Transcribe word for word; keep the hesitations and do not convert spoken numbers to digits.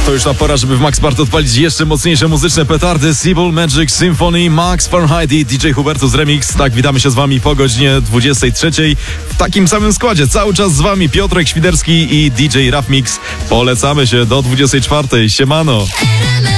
To już ta pora, żeby w Max Part odpalić jeszcze mocniejsze muzyczne petardy. Sibyl Magic Symphony, Max Fahrenheit i D J Hubertus Remix. Tak, witamy się z wami po godzinie dwudziestej trzeciej w takim samym składzie. Cały czas z wami Piotrek Świderski i D J Raf Mix. Polecamy się do dwudziestej czwartej. Siemano!